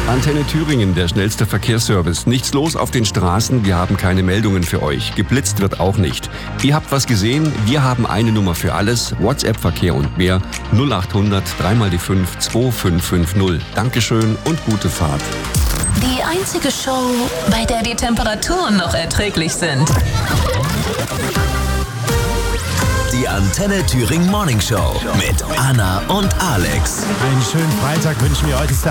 Antenne Thüringen, der schnellste Verkehrsservice. Nichts los auf den Straßen, wir haben keine Meldungen für euch. Geblitzt wird auch nicht. Ihr habt was gesehen, wir haben eine Nummer für alles. WhatsApp-Verkehr und mehr 0800 3 die 5 2550. Dankeschön und gute Fahrt. Die einzige Show, bei der die Temperaturen noch erträglich sind. Die Antenne Thüringen Morning Show mit Anna und Alex. Einen schönen Freitag wünschen wir heute.